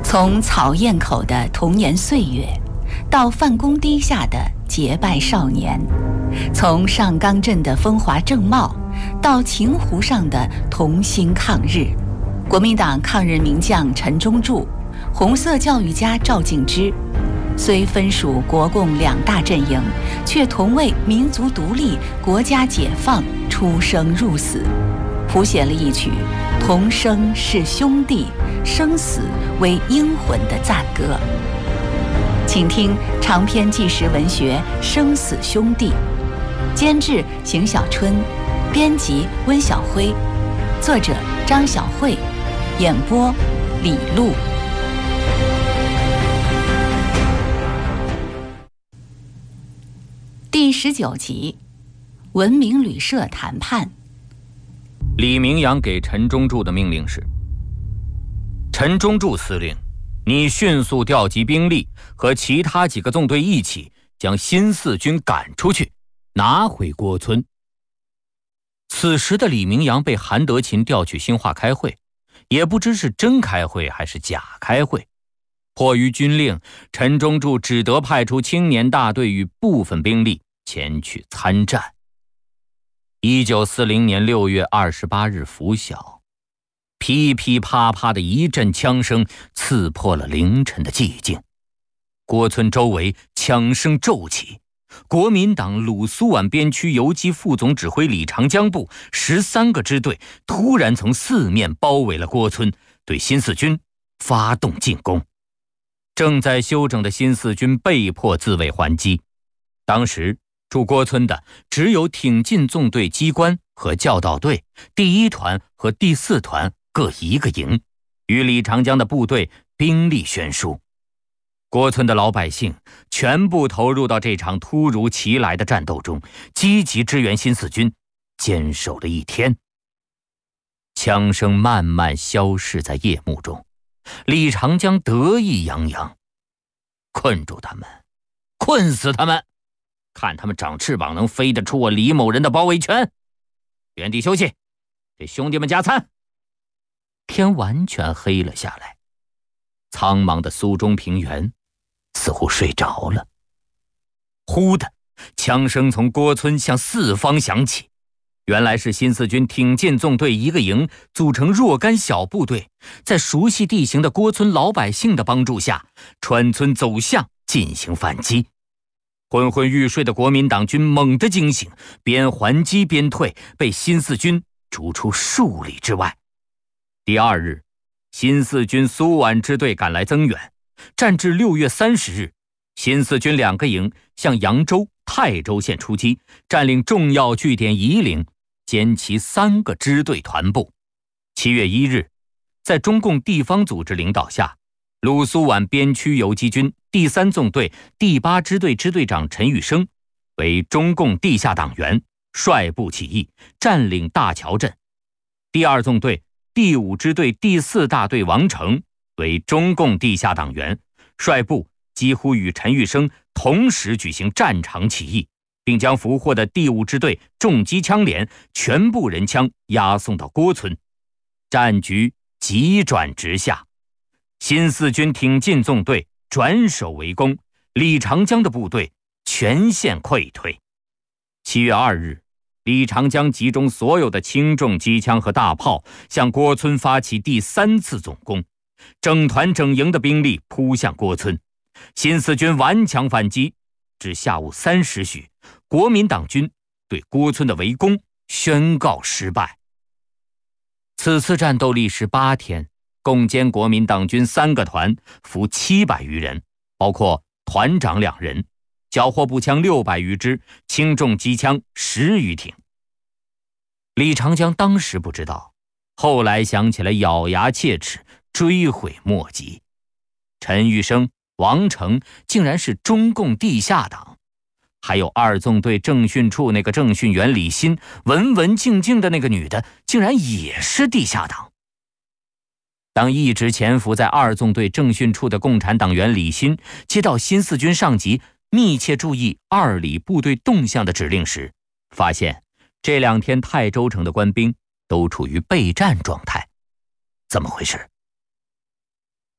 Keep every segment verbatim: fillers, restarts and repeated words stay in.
从草堰口的童年岁月，到范公堤下的结拜少年，从上冈镇的风华正茂，到秦湖上的同心抗日，国民党抗日名将陈忠柱，红色教育家赵敬之，虽分属国共两大阵营，却同为民族独立、国家解放出生入死，谱写了一曲同生是兄弟，生死为英魂的赞歌。请听长篇纪实文学《生死兄弟》，监制邢小春，编辑温晓辉，作者张晓慧，演播李璐。第十九集，文明旅社谈判。 李明阳给陈忠柱的命令是：陈忠柱司令，你迅速调集兵力，和其他几个纵队一起将新四军赶出去，拿回郭村。此时的李明阳被韩德勤调去新化开会，也不知是真开会还是假开会。迫于军令，陈忠柱只得派出青年大队与部分兵力前去参战。一九四零年六月二十八日拂晓，噼噼啪啪的一阵枪声刺破了凌晨的寂静。郭村周围枪声骤起，国民党鲁苏皖边区游击副总指挥李长江部十三个支队突然从四面包围了郭村，对新四军发动进攻。正在休整的新四军被迫自卫还击。当时驻郭村的只有挺进纵队机关和教导队第一团和第四团各一个营，与李长江的部队兵力悬殊。郭村的老百姓全部投入到这场突如其来的战斗中，积极支援新四军，坚守了一天。枪声慢慢消逝在夜幕中，李长江得意洋洋：困住他们，困死他们，看他们长翅膀能飞得出我李某人的包围圈。原地休息，给兄弟们加餐。天完全黑了下来，苍茫的苏中平原似乎睡着了。忽的，枪声从郭村向四方响起。原来是新四军挺进纵队一个营组成若干小部队，在熟悉地形的郭村老百姓的帮助下，穿村走巷进行反击。昏昏欲睡的国民党军猛地惊醒，边还击边退，被新四军逐出数里之外。第二日，新四军苏皖支队赶来增援，战至六月三十日，新四军两个营向扬州、泰州县出击，占领重要据点夷陵，歼其三个支队团部。七月一日，在中共地方组织领导下，鲁苏皖边区游击军第三纵队第八支队支队长陈玉生为中共地下党员，率部起义，占领大桥镇。第二纵队第五支队第四大队王成为中共地下党员，率部几乎与陈玉生同时举行战场起义，并将俘获的第五支队重机枪连全部人枪押送到郭村。战局急转直下，新四军挺进纵队转守为攻，李长江的部队全线溃退。七月二日，李长江集中所有的轻重机枪和大炮，向郭村发起第三次总攻，整团整营的兵力扑向郭村。新四军顽强反击，至下午三时许，国民党军对郭村的围攻宣告失败。此次战斗历时八天，共歼国民党军三个团，俘七百余人，包括团长两人，缴获步枪六百余支，轻重机枪十余挺。李长江当时不知道，后来想起来咬牙切齿，追悔莫及。陈玉生、王成竟然是中共地下党，还有二纵队政训处那个政训员李欣，文文静静的那个女的，竟然也是地下党。当一直潜伏在二纵队政训处的共产党员李欣接到新四军上级密切注意二里部队动向的指令时，发现这两天泰州城的官兵都处于备战状态。怎么回事？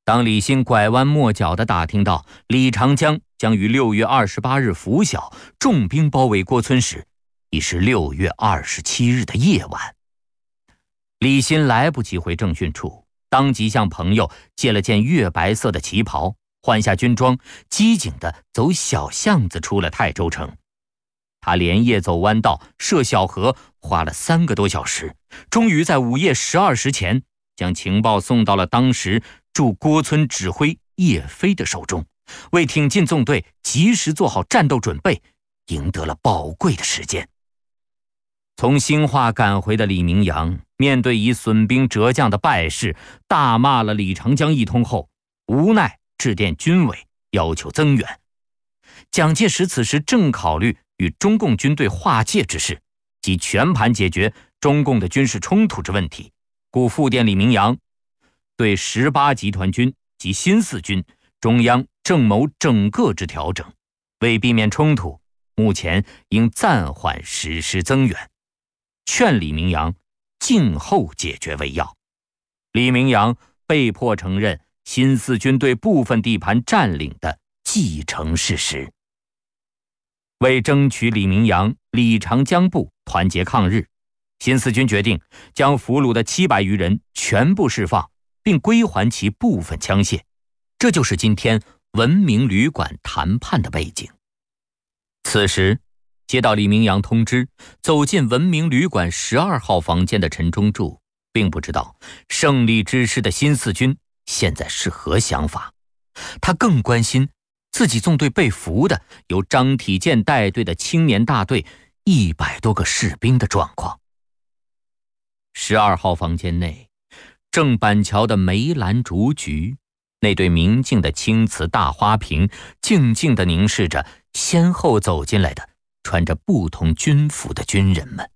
当李欣拐弯抹角地打听到李长江将于六月二十八日拂晓重兵包围郭村时，已是六月二十七日的夜晚。李欣来不及回政训处，当即向朋友借了件月白色的旗袍，换下军装，机警地走小巷子出了泰州城。他连夜走弯道，涉小河，花了三个多小时，终于在午夜十二时前将情报送到了当时驻郭村指挥叶飞的手中，为挺进纵队及时做好战斗准备，赢得了宝贵的时间。从兴化赶回的李明阳，面对以损兵折将的败势，大骂了李长江一通后，无奈致电军委要求增援。蒋介石此时正考虑与中共军队划界之事，即全盘解决中共的军事冲突之问题，故复电李明阳，对十八集团军及新四军，中央正谋整个之调整，为避免冲突，目前应暂缓实施增援，劝李明阳静候解决为要。李明阳被迫承认新四军对部分地盘占领的既成事实。为争取李明阳、李长江部团结抗日，新四军决定将俘虏的七百余人全部释放，并归还其部分枪械。这就是今天文明旅馆谈判的背景。此时接到李明阳通知，走进文明旅馆十二号房间的陈忠柱并不知道胜利之师的新四军现在是何想法，他更关心自己纵队被俘的由张体健带队的青年大队一百多个士兵的状况。十二号房间内，郑板桥的梅兰竹菊，那对明净的青瓷大花瓶，静静地凝视着先后走进来的穿着不同军服的军人们。